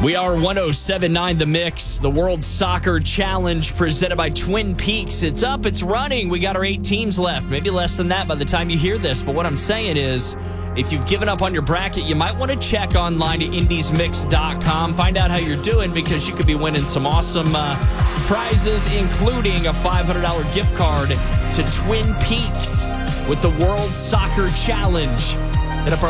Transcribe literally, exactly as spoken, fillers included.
We are one oh seven point nine The Mix, the World Soccer Challenge presented by Twin Peaks. It's up, it's running. We got our eight teams left. Maybe less than that by the time you hear this. But what I'm saying is, if you've given up on your bracket, you might want to check online at indies mix dot com. Find out how you're doing because you could be winning some awesome uh, prizes, including a five hundred dollars gift card to Twin Peaks with the World Soccer Challenge. Hit up our